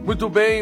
Muito bem,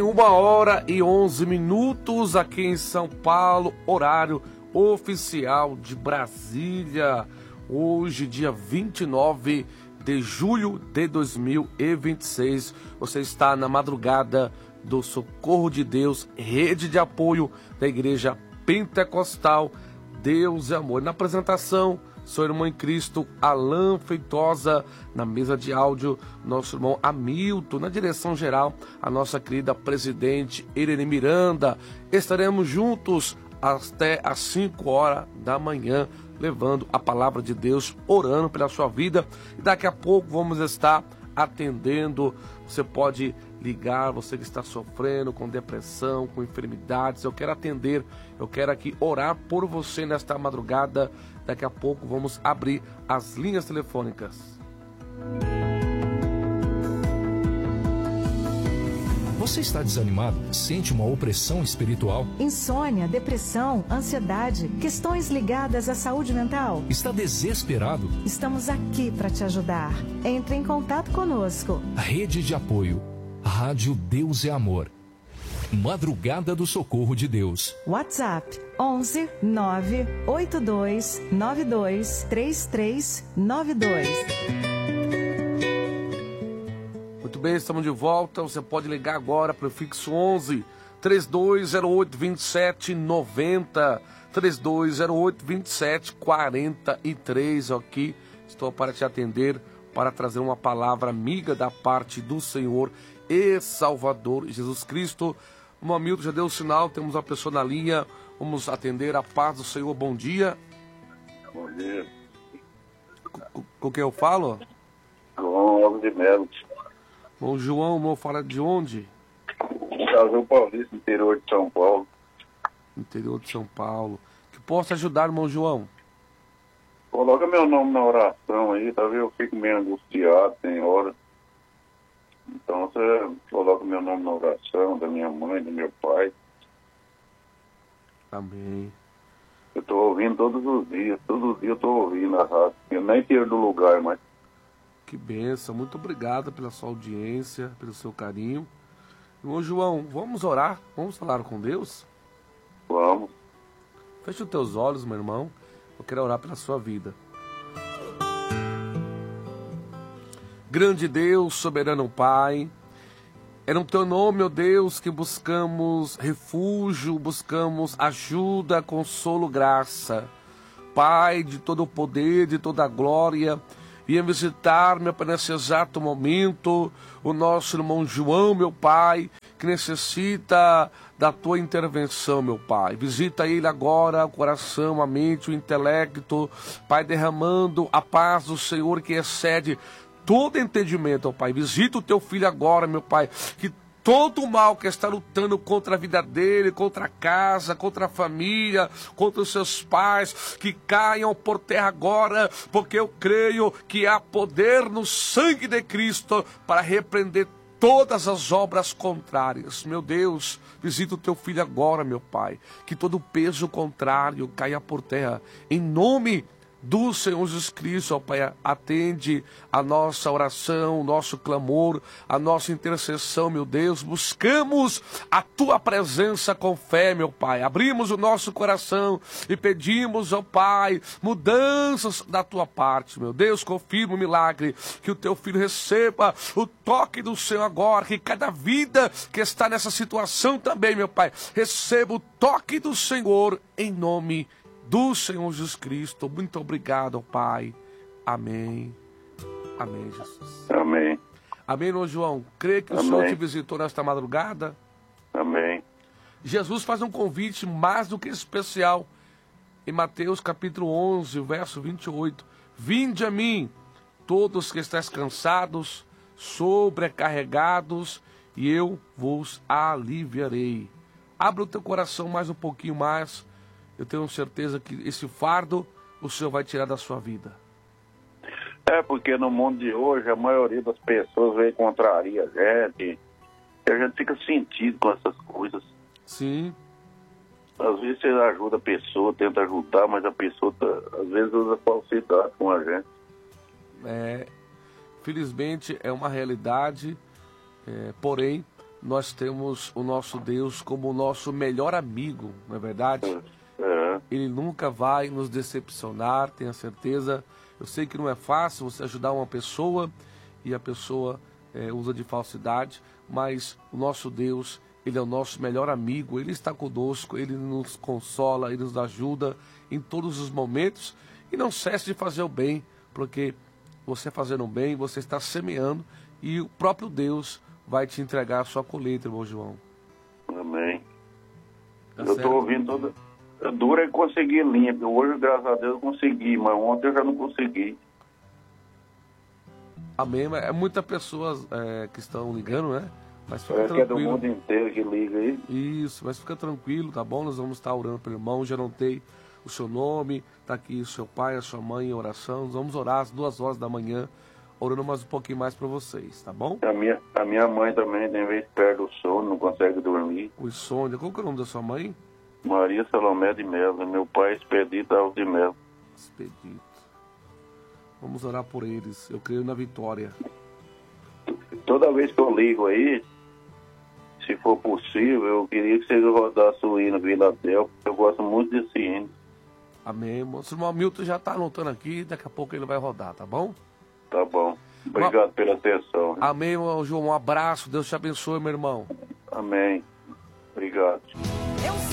1h11 aqui em São Paulo, horário oficial de Brasília. Hoje, dia 29 de julho de 2026, você está na madrugada do Socorro de Deus, rede de apoio da Igreja Pentecostal Deus é Amor. Na apresentação, seu irmão em Cristo, Alan Feitosa. Na mesa de áudio, nosso irmão Hamilton. Na direção geral, a nossa querida presidente Irene Miranda. Estaremos juntos até às 5 horas da manhã, levando a palavra de Deus, orando pela sua vida. E daqui a pouco vamos estar atendendo. Você pode ligar, você que está sofrendo com depressão, com enfermidades. Eu quero atender, eu quero aqui orar por você nesta madrugada. Daqui a pouco vamos abrir as linhas telefônicas. Você está desanimado? Sente uma opressão espiritual? Insônia, depressão, ansiedade, questões ligadas à saúde mental? Está desesperado? Estamos aqui para te ajudar. Entre em contato conosco. Rede de apoio. Rádio Deus é Amor. Madrugada do Socorro de Deus. WhatsApp 11 982 92 3392. Muito bem, estamos de volta. Você pode ligar agora para o fixo 11 3208 2790, 3208 2743. Aqui estou para te atender, para trazer uma palavra amiga da parte do Senhor e Salvador Jesus Cristo. O Hamilton já deu o sinal, temos uma pessoa na linha. Vamos atender. A paz do Senhor. Bom dia. Bom dia. Com quem eu falo? João Alves de Melo. Bom, João, meu, fala de onde? Casal Paulista, interior de São Paulo. Interior de São Paulo. Que posso ajudar, irmão João? Coloca meu nome na oração aí, tá vendo? Eu fico meio angustiado, tem hora. Então você coloca meu nome na oração, da minha mãe, do meu pai. Amém. Eu tô ouvindo todos os dias eu tô ouvindo a rádio. Eu nem tiro do lugar, mas... Que bênção, muito obrigado pela sua audiência, pelo seu carinho. Irmão João, vamos orar? Vamos falar com Deus? Vamos. Feche os teus olhos, meu irmão. Eu quero orar pela sua vida. Grande Deus, soberano Pai, é no Teu nome, ó Deus, que buscamos refúgio, buscamos ajuda, consolo, graça. Pai de todo o poder, de toda a glória, venha visitar, meu Pai, nesse exato momento, o nosso irmão João, meu Pai, que necessita da Tua intervenção, meu Pai. Visita ele agora, o coração, a mente, o intelecto, Pai, derramando a paz do Senhor que excede todo entendimento, ó Pai. Visita o Teu filho agora, meu Pai, que todo o mal que está lutando contra a vida dele, contra a casa, contra a família, contra os seus pais, que caiam por terra agora, porque eu creio que há poder no sangue de Cristo para repreender todas as obras contrárias. Meu Deus, visita o Teu filho agora, meu Pai, que todo peso contrário caia por terra, em nome do Senhor Jesus Cristo, ó Pai. Atende a nossa oração, o nosso clamor, a nossa intercessão, meu Deus. Buscamos a Tua presença com fé, meu Pai. Abrimos o nosso coração e pedimos, ó Pai, mudanças da Tua parte, meu Deus. Confirma o milagre, que o Teu filho receba o toque do Senhor agora, que cada vida que está nessa situação também, meu Pai, receba o toque do Senhor, em nome do Senhor Jesus Cristo. Muito obrigado, Pai. Amém. Amém, Jesus. Amém. Amém, irmão João. Crê que o Amém. Senhor te visitou nesta madrugada? Amém. Jesus faz um convite mais do que especial. Em Mateus capítulo 11, verso 28. Vinde a mim, todos que estáis cansados, sobrecarregados, e eu vos aliviarei. Abra o teu coração mais um pouquinho mais. Eu tenho certeza que esse fardo o Senhor vai tirar da sua vida. É porque no mundo de hoje a maioria das pessoas vem contraria a gente. E a gente fica sentido com essas coisas. Sim. Às vezes você ajuda a pessoa, tenta ajudar, mas a pessoa às vezes usa falsidade com a gente. Felizmente é uma realidade, porém nós temos o nosso Deus como o nosso melhor amigo, não é verdade? Ele nunca vai nos decepcionar, tenha certeza. Eu sei que não é fácil você ajudar uma pessoa e a pessoa usa de falsidade, mas o nosso Deus, Ele é o nosso melhor amigo, Ele está conosco, Ele nos consola, Ele nos ajuda em todos os momentos. E não cesse de fazer o bem, porque você fazendo o bem, você está semeando e o próprio Deus vai te entregar a sua colheita, irmão João. Amém. Tá Eu certo? estou ouvindo toda... Duro é conseguir linha, porque hoje, graças a Deus, eu consegui, mas ontem eu já não consegui. Amém. É muitas pessoas que estão ligando, né? Mas fica Parece que é do tranquilo. mundo inteiro que liga aí. Isso, mas fica tranquilo, tá bom? Nós vamos estar orando pelo irmão. Já anotei o seu nome, tá aqui o seu pai, a sua mãe em oração. Nós vamos orar às 2h da manhã, orando mais um pouquinho mais para vocês, tá bom? A minha mãe também tem vez perde o sono, não consegue dormir. O Insônia. Qual que é o nome da sua mãe? Maria Salomé de Melo, meu pai Expedito Alves de Melo. Expedito. Vamos orar por eles. Eu creio na vitória. Toda vez que eu ligo aí, se for possível, eu queria que vocês rodassem o hino Vila Del, porque eu gosto muito desse hino. Amém. O irmão Milton já está anotando aqui, daqui a pouco ele vai rodar, tá bom? Tá bom. Obrigado pela atenção. Amém, irmão João. Um abraço. Deus te abençoe, meu irmão. Amém. Obrigado.